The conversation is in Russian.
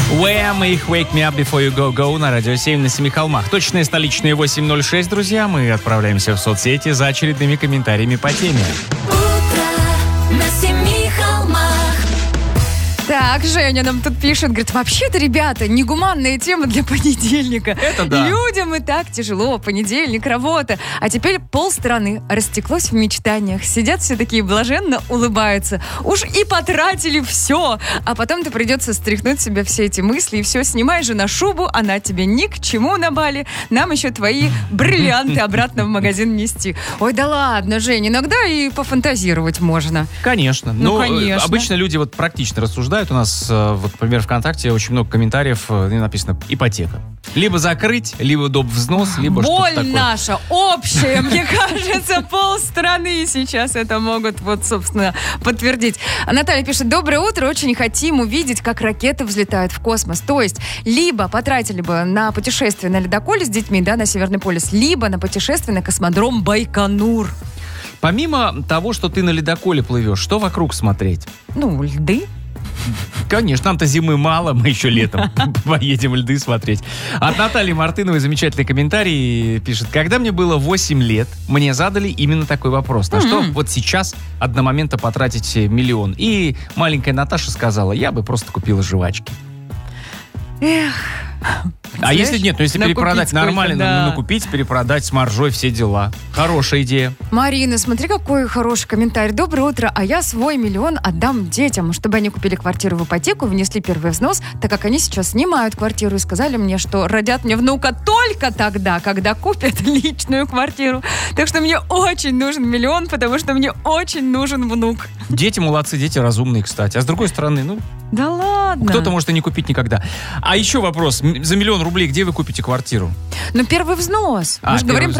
Wham! И их Wake Me Up Before You Go Go на Радио 7 на Семи холмах. Точные столичные 8:06, друзья. Мы отправляемся в соцсети за очередными комментариями по теме. Утро на Семи холмах. Так, Женя нам тут пишет, говорит, вообще-то, ребята, негуманная тема для понедельника. Это да. Людям и так тяжело, понедельник, работа. А теперь полстраны растеклось в мечтаниях. Сидят все такие блаженно, улыбаются. Уж и потратили все. А потом-то придется стряхнуть себе все эти мысли. И все, снимай же на шубу, она тебе ни к чему на Бали. Нам еще твои бриллианты обратно в магазин нести. Ой, да ладно, Жень, иногда и пофантазировать можно. Конечно. Ну, конечно. Обычно люди вот практично рассуждают. У нас, вот, например, ВКонтакте очень много комментариев, написано ипотека. Либо закрыть, либо доп. Взнос, либо что-то Боль такое. наша общая, мне кажется, полстраны сейчас это могут, вот, собственно, подтвердить. А Наталья пишет, доброе утро, очень хотим увидеть, как ракеты взлетают в космос. То есть, либо потратили бы на путешествие на ледоколе с детьми, да, на Северный полюс, либо на путешествие на космодром Байконур. Помимо того, что ты на ледоколе плывешь, что вокруг смотреть? Ну, льды. Конечно, нам-то зимы мало, мы еще летом поедем льды смотреть. От Натальи Мартыновой замечательный комментарий пишет. Когда мне было 8 лет, мне задали именно такой вопрос. На что вот сейчас одномоментно потратить миллион? И маленькая Наташа сказала, я бы просто купила жвачки. Эх. А если нет, ну если перепродать нормально, да. ну купить, перепродать с маржой, все дела. Хорошая идея. Марина, смотри, какой хороший комментарий. Доброе утро, а я свой миллион отдам детям, чтобы они купили квартиру в ипотеку, внесли первый взнос, так как они сейчас снимают квартиру и сказали мне, что родят мне внука только тогда, когда купят личную квартиру. Так что мне очень нужен миллион, потому что мне очень нужен внук. Дети молодцы, дети разумные, кстати. А с другой стороны, ну, Да ладно. кто-то может и не купить никогда. А еще вопрос. За 1 000 000 рублей где вы купите квартиру? Ну, первый взнос. Мы же первый говорим взнос.